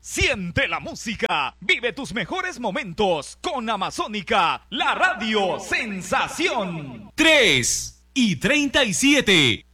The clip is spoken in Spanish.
Siente la música, vive tus mejores momentos con Amazónica, la radio sensación. 3:37.